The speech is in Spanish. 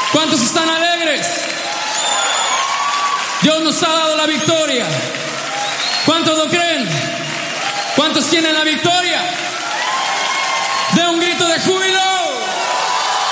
¿Cuántos están alegres? Dios nos ha dado la victoria. ¿Cuántos lo creen? ¿Cuántos tienen la victoria?